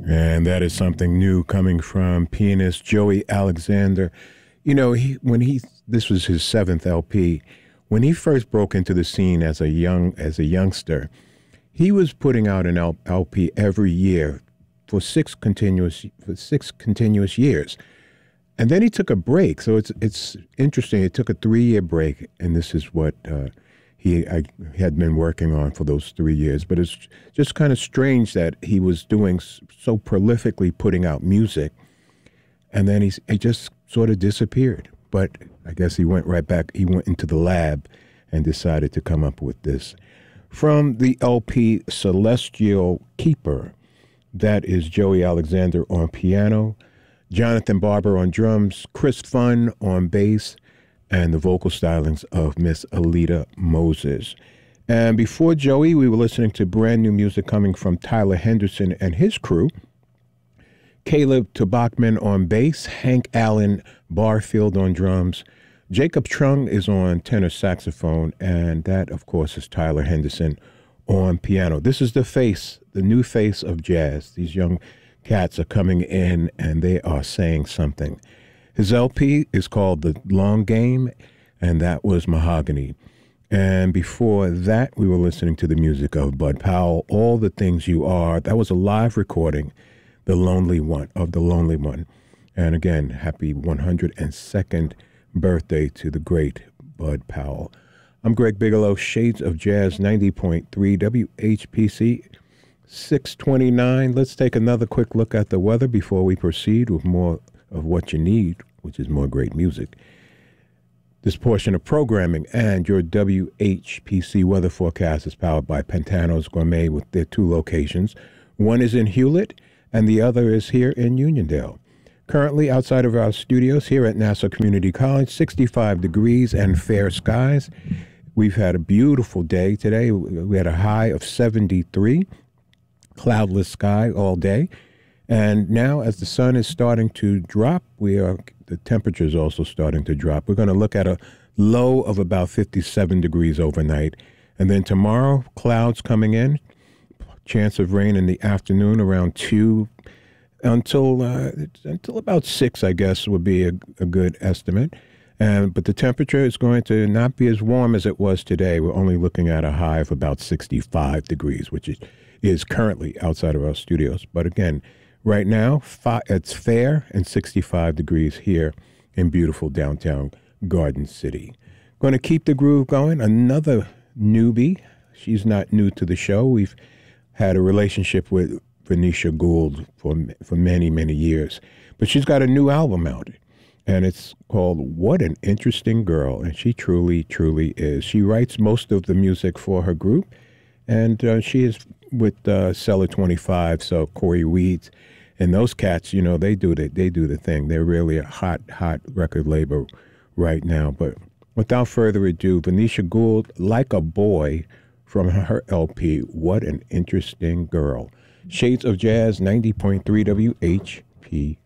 And that is something new coming from pianist Joey Alexander. You know, this was his seventh LP. When he first broke into the scene as a youngster, he was putting out an LP every year for six continuous years. And then he took a break. So it's interesting. It took a 3-year break, and this is what he had been working on for those 3 years. But it's just kind of strange that he was doing so prolifically putting out music, and then he just sort of disappeared. But I guess he went right back. He went into the lab and decided to come up with this. From the LP Celestial Keeper, that is Joey Alexander on piano, Jonathan Barber on drums, Chris Funn on bass, and the vocal stylings of Miss Alita Moses. And before Joey, we were listening to brand new music coming from Tyler Henderson and his crew. Caleb Tobachman on bass, Hank Allen Barfield on drums, Jacob Trung is on tenor saxophone, and that, of course, is Tyler Henderson on piano. This is the new face of jazz. These young cats are coming in, and they are saying something. His LP is called The Long Game, and that was Mahogany. And before that, we were listening to the music of Bud Powell, All the Things You Are. That was a live recording, The Lonely One. And again, happy 102nd birthday to the great Bud Powell. I'm Greg Bigelow, Shades of Jazz 90.3 WHPC 629. Let's take another quick look at the weather before we proceed with more of what you need, which is more great music. This portion of programming and your WHPC weather forecast is powered by Pantano's Gourmet with their 2 locations. One is in Hewlett and the other is here in Uniondale. Currently outside of our studios here at Nassau Community College, 65 degrees and fair skies. We've had a beautiful day today. We had a high of 73, cloudless sky all day. And now as the sun is starting to drop, the temperature is also starting to drop. We're going to look at a low of about 57 degrees overnight. And then tomorrow, clouds coming in, chance of rain in the afternoon around 2 until about 6, I guess, would be a good estimate. But the temperature is going to not be as warm as it was today. We're only looking at a high of about 65 degrees, which is currently outside of our studios. But again, right now, it's fair and 65 degrees here in beautiful downtown Garden City. Going to keep the groove going. Another newbie. She's not new to the show. We've had a relationship with Venetia Gould for many, many years. But she's got a new album out, and it's called What an Interesting Girl, and she truly, truly is. She writes most of the music for her group, and she is with Cellar 25, so Corey Weeds, and those cats, you know, they do the thing. They're really a hot record label right now. But without further ado, Venetia Gould, Like a Boy, from her LP, What an Interesting Girl. Shades of Jazz 90.3 WHPC.